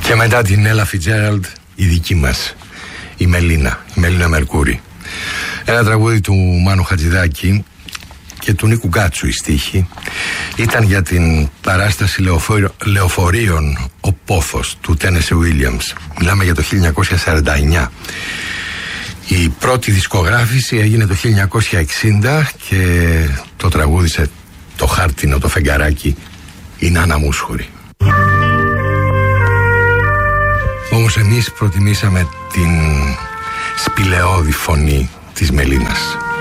Και μετά την Ella Fitzgerald, η δική μας, η Μελίνα Μερκούρη. Ένα τραγούδι του Μάνου Χατζηδάκη και του Νίκου Γκάτσου η στίχη. Ήταν για την παράσταση λεωφορείων «Ο Πόθος» του Τένεσι Βίλιαμς. Μιλάμε για το 1949. Η πρώτη δισκογράφηση έγινε το 1960 και το τραγούδισε το χάρτινο, το φεγγαράκι, η Νάνα Μούσχουρη. Όμως εμείς προτιμήσαμε την σπηλαιώδη φωνή της Μελίνας.